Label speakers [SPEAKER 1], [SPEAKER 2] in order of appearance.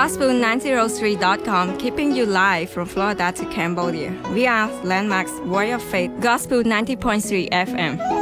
[SPEAKER 1] Gospel903.com, keeping you live from Florida to Cambodia. We are Landmark's Warrior Faith Gospel 90.3 FM.